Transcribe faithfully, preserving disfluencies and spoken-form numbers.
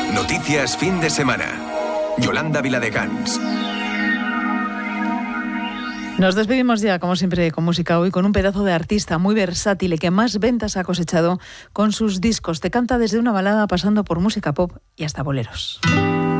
Noticias fin de semana. Yolanda Viladecans. Nos despedimos ya, como siempre, con música hoy, con un pedazo de artista muy versátil y que más ventas ha cosechado con sus discos. Te canta desde una balada pasando por música pop y hasta boleros.